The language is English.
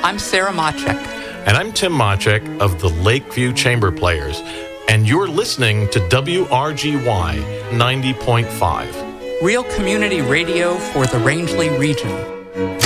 I'm Sarah Machek. And I'm Tim Machek of the Lakeview Chamber Players. And you're listening to WRGY 90.5. Real community radio for the Rangeley region.